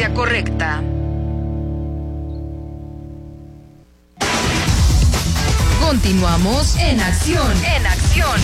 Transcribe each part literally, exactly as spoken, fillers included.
frecuencia correcta. Continuamos en acción, en acción.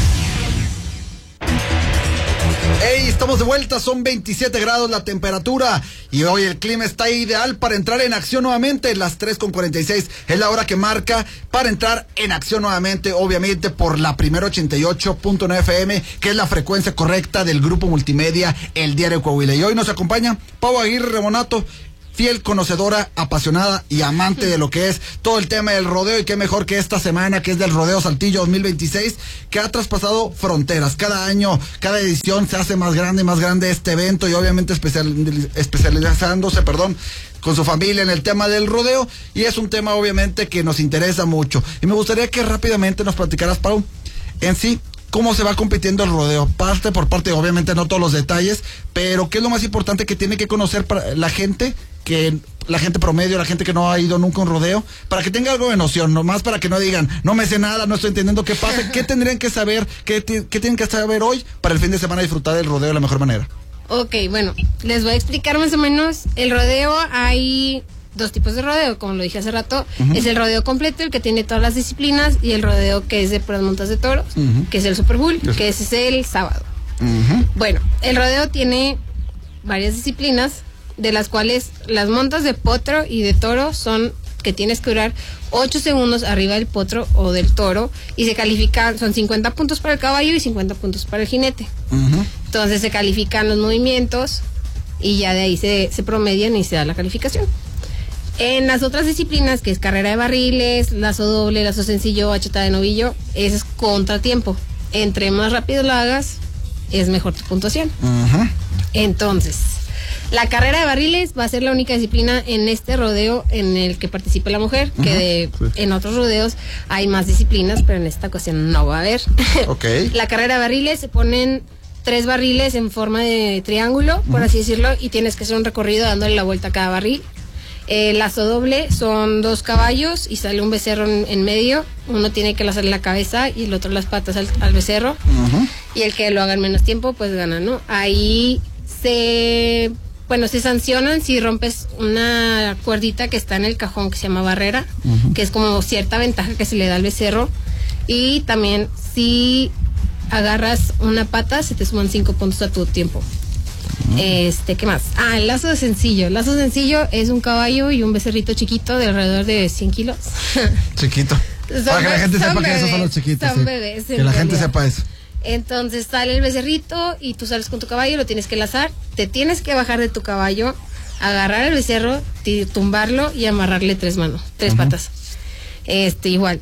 Hey, estamos de vuelta, son veintisiete grados la temperatura y hoy el clima está ideal para entrar en acción nuevamente. Las tres con cuarenta y seis es la hora que marca para entrar en acción nuevamente, obviamente por la primera ochenta y ocho punto nueve F M, que es la frecuencia correcta del grupo multimedia El Diario Coahuila. Y hoy nos acompaña Pau Aguirre Rebonato, fiel conocedora, apasionada y amante de lo que es todo el tema del rodeo, y qué mejor que esta semana que es del Rodeo Saltillo dos mil veintiséis, que ha traspasado fronteras. Cada año, cada edición se hace más grande y más grande este evento, y obviamente especial, especializándose, perdón, con su familia en el tema del rodeo, y es un tema obviamente que nos interesa mucho. Y me gustaría que rápidamente nos platicaras, Pau, en sí, cómo se va compitiendo el rodeo, parte por parte, obviamente no todos los detalles, pero qué es lo más importante que tiene que conocer para la gente, que la gente promedio, la gente que no ha ido nunca a un rodeo, para que tenga algo de noción, nomás para que no digan, no me sé nada, no estoy entendiendo qué pasa, qué tendrían que saber, qué, qué tienen que saber hoy para el fin de semana disfrutar del rodeo de la mejor manera. Ok, bueno, les voy a explicar más o menos. El rodeo, hay dos tipos de rodeo, como lo dije hace rato. Uh-huh. Es el rodeo completo, el que tiene todas las disciplinas, y el rodeo que es de puras montas de toros, uh-huh, que es el Super Bull, yes, que ese es el sábado. Uh-huh. Bueno, el rodeo tiene varias disciplinas, de las cuales las montas de potro y de toro son que tienes que durar ocho segundos arriba del potro o del toro, y se califican, son cincuenta puntos para el caballo y cincuenta puntos para el jinete. Uh-huh. Entonces se califican los movimientos y ya de ahí se, se promedian y se da la calificación. En las otras disciplinas, que es carrera de barriles, lazo doble, lazo sencillo, bachata de novillo, ese es contratiempo. Entre más rápido lo hagas, es mejor tu puntuación. Uh-huh. Entonces, la carrera de barriles va a ser la única disciplina en este rodeo en el que participe la mujer, uh-huh, que de, sí, en otros rodeos hay más disciplinas, pero en esta ocasión no va a haber. Okay. La carrera de barriles, se ponen tres barriles en forma de triángulo, por uh-huh, así decirlo, y tienes que hacer un recorrido dándole la vuelta a cada barril. El lazo doble son dos caballos y sale un becerro en, en medio. Uno tiene que lanzarle la cabeza y el otro las patas al, al becerro. Uh-huh. Y el que lo haga en menos tiempo, pues gana, ¿no? Ahí se... Bueno, se sancionan si rompes una cuerdita que está en el cajón, que se llama barrera, uh-huh, que es como cierta ventaja que se le da al becerro. Y también si agarras una pata, se te suman cinco puntos a tu tiempo. Este, ¿qué más? Ah, el lazo de sencillo. El lazo sencillo es un caballo y un becerrito chiquito de alrededor de cien kilos. Chiquito. Son, para que la gente sepa bebés, que esos son los chiquitos. Son sí. bebés. Que la gente sepa eso. Entonces sale el becerrito y tú sales con tu caballo, lo tienes que lazar, te tienes que bajar de tu caballo, agarrar el becerro, tumbarlo y amarrarle tres manos, tres uh-huh, patas. Este, igual,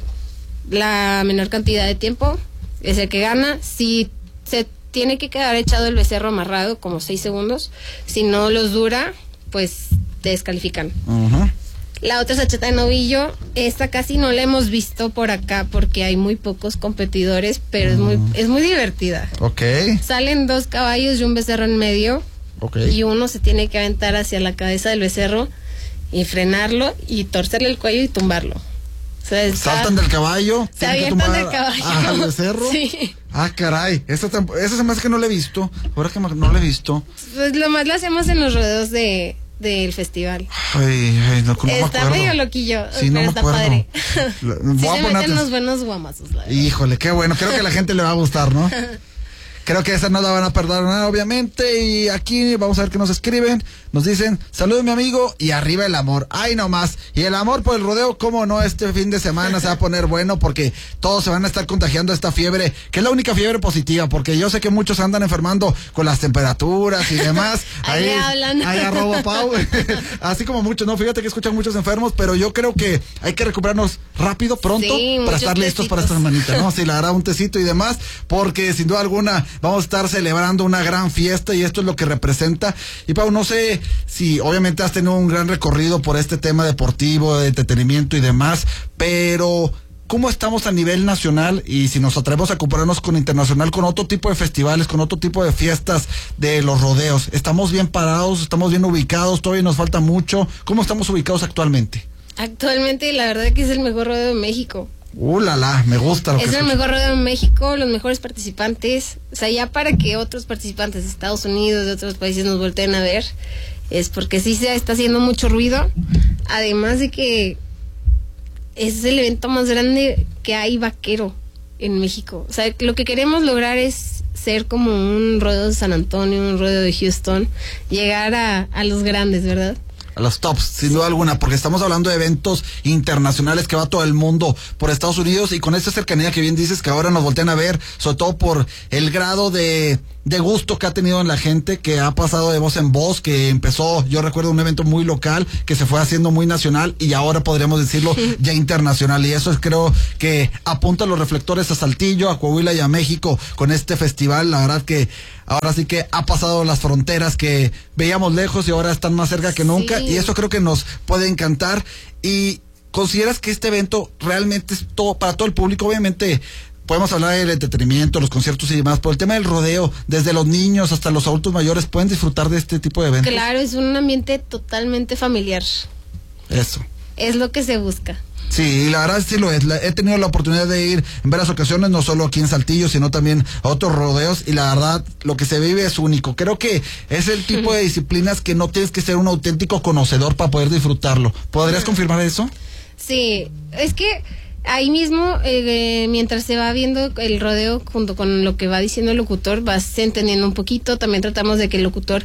la menor cantidad de tiempo es el que gana. Si se tiene que quedar echado el becerro amarrado como seis segundos, si no los dura, pues te descalifican. Uh-huh. La otra es bachata de novillo. Esta casi no la hemos visto por acá porque hay muy pocos competidores, pero uh-huh, es muy es muy divertida. Okay. Salen dos caballos y un becerro en medio. Okay. Y uno se tiene que aventar hacia la cabeza del becerro y frenarlo y torcerle el cuello y tumbarlo. O sea, está, saltan del caballo, se avientan del caballo al becerro. Sí. Ah, caray, eso, eso se me hace que no lo he visto. Ahora que no lo he visto. Pues lo más lo hacemos en los rodeos de del festival. Ay, ay, no, no está me medio loquillo, sí, pero no está me padre. Sí, se meten unos buenos guamazos, la verdad. Híjole, qué bueno, creo que a la gente le va a gustar, ¿no? Creo que esa no la van a perder nada, obviamente. Y aquí vamos a ver qué nos escriben. Nos dicen, saludos mi amigo y arriba el amor. Ay, no más. Y el amor por el rodeo, cómo no, este fin de semana se va a poner bueno porque todos se van a estar contagiando esta fiebre, que es la única fiebre positiva, porque yo sé que muchos andan enfermando con las temperaturas y demás. Ahí, ahí hablan. Ahí arroba Pau. Así como muchos, ¿no? Fíjate que escuchan muchos enfermos, pero yo creo que hay que recuperarnos rápido, pronto, sí, para estar listos para esta semanita, ¿no? Sí, le hará un tecito y demás, porque sin duda alguna vamos a estar celebrando una gran fiesta y esto es lo que representa. Y Pau, no sé si obviamente has tenido un gran recorrido por este tema deportivo, de entretenimiento y demás, pero ¿cómo estamos a nivel nacional? Y si nos atrevemos a compararnos con internacional, con otro tipo de festivales, con otro tipo de fiestas de los rodeos, ¿estamos bien parados? ¿Estamos bien ubicados? ¿Todavía nos falta mucho? ¿Cómo estamos ubicados actualmente? Actualmente la verdad que es el mejor rodeo de México. Uh, la, la, me gusta lo es que el escucho. Mejor rodeo en México, los mejores participantes, o sea, ya para que otros participantes de Estados Unidos, de otros países nos volteen a ver, es porque sí se está haciendo mucho ruido, además de que es el evento más grande que hay vaquero en México. O sea, lo que queremos lograr es ser como un rodeo de San Antonio, un rodeo de Houston, llegar a, a los grandes, ¿verdad? A los tops, sin duda alguna, porque estamos hablando de eventos internacionales que va todo el mundo por Estados Unidos, y con esta cercanía que bien dices, que ahora nos voltean a ver, sobre todo por el grado de, de gusto que ha tenido en la gente, que ha pasado de voz en voz, que empezó, yo recuerdo un evento muy local, que se fue haciendo muy nacional, y ahora podríamos decirlo ya internacional, y eso es, creo que apunta los reflectores a Saltillo, a Coahuila y a México con este festival. La verdad que ahora sí que ha pasado las fronteras que veíamos lejos y ahora están más cerca que nunca, sí. Y eso creo que nos puede encantar. ¿Y consideras que este evento realmente es todo para todo el público? Obviamente podemos hablar del entretenimiento, los conciertos y demás, pero el tema del rodeo, desde los niños hasta los adultos mayores pueden disfrutar de este tipo de eventos. Claro, es un ambiente totalmente familiar. Eso. Es lo que se busca. Sí, la verdad sí lo es. He tenido la oportunidad de ir en varias ocasiones, no solo aquí en Saltillo, sino también a otros rodeos, y la verdad lo que se vive es único. Creo que es el tipo de disciplinas que no tienes que ser un auténtico conocedor para poder disfrutarlo. ¿Podrías confirmar eso? Sí, es que ahí mismo, eh, mientras se va viendo el rodeo junto con lo que va diciendo el locutor, vas entendiendo un poquito. También tratamos de que el locutor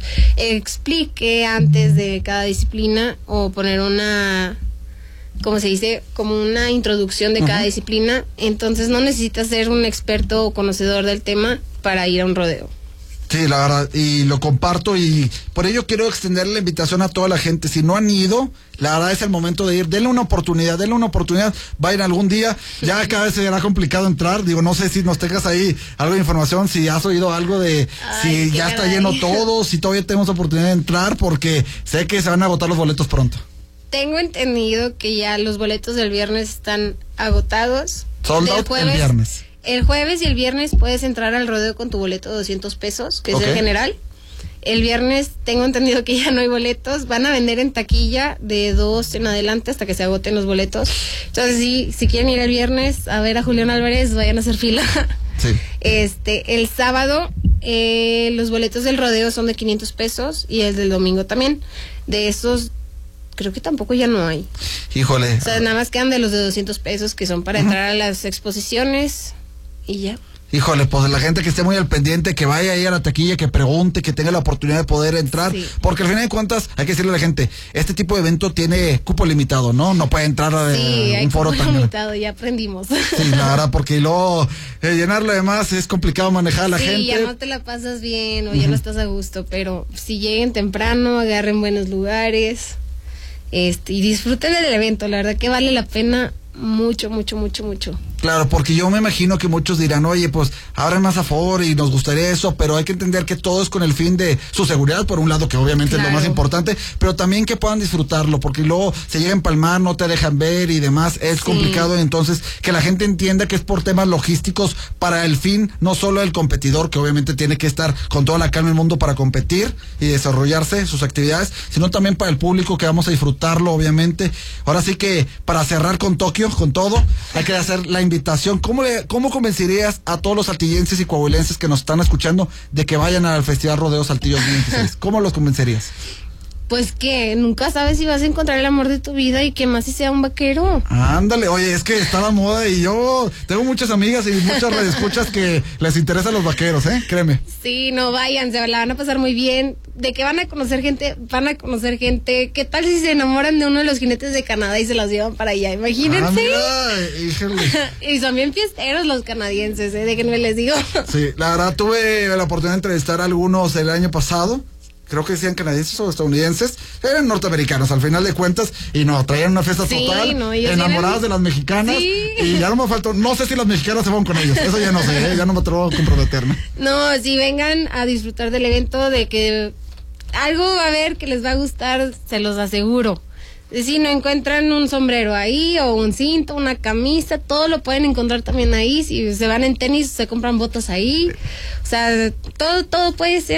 explique antes de cada disciplina, o poner una, como se dice, como una introducción de cada uh-huh. disciplina. Entonces no necesitas ser un experto o conocedor del tema para ir a un rodeo. Sí, la verdad, y lo comparto, y por ello quiero extender la invitación a toda la gente. Si no han ido, la verdad es el momento de ir. Denle una oportunidad, denle una oportunidad. Vayan algún día. Ya cada vez será complicado entrar. Digo, no sé si nos tengas ahí algo de información, si has oído algo de Ay, si ya está lleno todo, si todavía tenemos oportunidad de entrar, porque sé que se van a agotar los boletos pronto. Tengo entendido que ya los boletos del viernes están agotados. Sold out el viernes. El jueves y el viernes puedes entrar al rodeo con tu boleto de doscientos pesos, que okay. es el general. El viernes tengo entendido que ya no hay boletos. Van a vender en taquilla de dos en adelante hasta que se agoten los boletos. Entonces, sí, si quieren ir el viernes a ver a Julián Álvarez, vayan a hacer fila. Sí. Este, el sábado, eh, los boletos del rodeo son de quinientos pesos, y el del domingo también. De esos, creo que tampoco ya no hay. Híjole. O sea, nada más quedan de los de doscientos pesos, que son para uh-huh. entrar a las exposiciones. Y ya. Híjole, pues la gente que esté muy al pendiente, que vaya ahí a la taquilla, que pregunte, que tenga la oportunidad de poder entrar, sí. Porque al final de cuentas, hay que decirle a la gente, este tipo de evento tiene cupo limitado, ¿no? No puede entrar a sí, un foro tan grande. Limitado, ya aprendimos. Sí, la verdad, porque luego eh, llenarlo además es complicado manejar a la sí, gente. Sí, ya no te la pasas bien, o uh-huh. ya no estás a gusto, pero si lleguen temprano, agarren buenos lugares, este, y disfruten del evento. La verdad que vale la pena mucho, mucho, mucho, mucho. Claro, porque yo me imagino que muchos dirán, oye, pues abran más aforo y nos gustaría eso, pero hay que entender que todo es con el fin de su seguridad, por un lado, que obviamente claro. es lo más importante, pero también que puedan disfrutarlo, porque luego se llega a empalmar, no te dejan ver y demás, es sí. complicado. Entonces que la gente entienda que es por temas logísticos, para el fin, no solo el competidor, que obviamente tiene que estar con toda la calma del mundo para competir y desarrollarse sus actividades, sino también para el público, que vamos a disfrutarlo, obviamente. Ahora sí que, para cerrar con Tokio, con todo, hay que hacer la invitación. ¿Cómo, le, ¿Cómo convencerías a todos los saltillenses y coahuilenses que nos están escuchando de que vayan al Festival Rodeo Saltillo dos mil veintiséis? ¿Cómo los convencerías? Pues que nunca sabes si vas a encontrar el amor de tu vida, y que más si sea un vaquero. Ándale, oye, es que está la moda, y yo tengo muchas amigas y muchas radioescuchas que les interesan los vaqueros, ¿eh? Créeme. Sí, no vayan, se la van a pasar muy bien. De que van a conocer gente, van a conocer gente. ¿Qué tal si se enamoran de uno de los jinetes de Canadá y se los llevan para allá? Imagínense. Ah, mira, híjole. Y son bien fiesteros los canadienses, ¿eh? Déjenme les digo. Sí, la verdad tuve la oportunidad de entrevistar a algunos el año pasado. Creo que decían canadienses o estadounidenses, eran norteamericanos al final de cuentas, y no, traían una fiesta sí, total, no, enamoradas eran de las mexicanas, sí. Y ya no me faltó, no sé si las mexicanas se van con ellos, eso ya no sé, ¿eh? Ya no me atrevo a comprometerme. No, si vengan a disfrutar del evento, de que algo va a haber que les va a gustar, se los aseguro. Si no encuentran un sombrero ahí, o un cinto, una camisa, todo lo pueden encontrar también ahí. Si se van en tenis, se compran botas ahí, o sea, todo, todo puede ser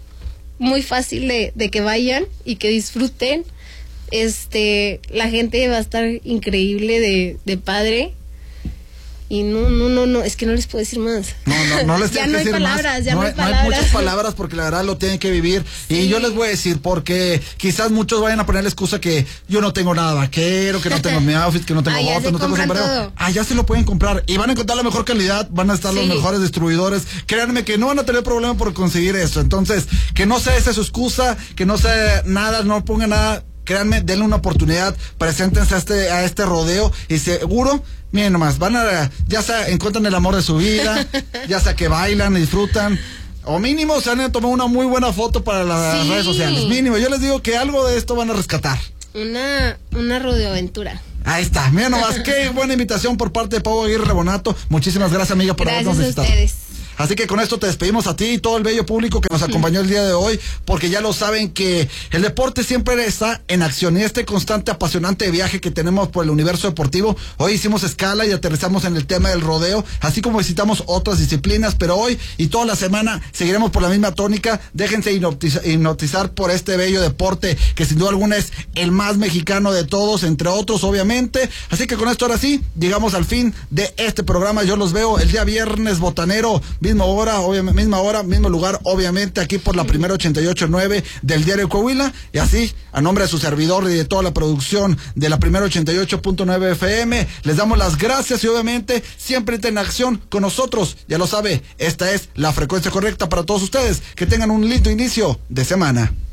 muy fácil de, de que vayan y que disfruten. Este, la gente va a estar increíble de, de padre. Y no, no, no, no, es que no les puedo decir más. No, no, no les Ya tengo no que hay decir palabras, más. ya no hay No palabras. hay muchas palabras porque la verdad lo tienen que vivir. Sí. Y yo les voy a decir porque quizás muchos vayan a poner la excusa que yo no tengo nada vaquero, que no tengo mi outfit, que no tengo Ah, ya botas, se no tengo compran sombrero. todo. Ah, ya se lo pueden comprar. Y van a encontrar la mejor calidad, van a estar los Sí. mejores distribuidores. Créanme que no van a tener problema por conseguir eso. Entonces, que no sea esa su excusa, que no sea nada, no pongan nada. Créanme, denle una oportunidad, preséntense a este, a este rodeo y seguro, miren nomás, van a, ya sea encuentran el amor de su vida, ya sea que bailan, disfrutan, o mínimo se van a tomar una muy buena foto para las Sí. redes sociales, mínimo, yo les digo que algo de esto van a rescatar. Una, una rodeoaventura. Ahí está, miren nomás, qué buena invitación por parte de Pau Aguirre Rebonato, muchísimas gracias amiga por Gracias habernos a visitado. ustedes. Así que con esto te despedimos a ti y todo el bello público que nos acompañó el día de hoy, porque ya lo saben que el deporte siempre está en acción y este constante apasionante viaje que tenemos por el universo deportivo. Hoy hicimos escala y aterrizamos en el tema del rodeo, así como visitamos otras disciplinas, pero hoy y toda la semana seguiremos por la misma tónica. Déjense hipnotizar, hipnotizar por este bello deporte que sin duda alguna es el más mexicano de todos, entre otros obviamente. Así que con esto ahora sí, llegamos al fin de este programa. Yo los veo el día viernes botanero, misma hora, obviamente, misma hora, mismo lugar, obviamente, aquí por la primera ochenta y ocho punto nueve del Diario Coahuila. Y así, a nombre de su servidor y de toda la producción de la primera ochenta y ocho punto nueve F M, les damos las gracias y obviamente siempre en acción con nosotros. Ya lo sabe, esta es la frecuencia correcta para todos ustedes. Que tengan un lindo inicio de semana.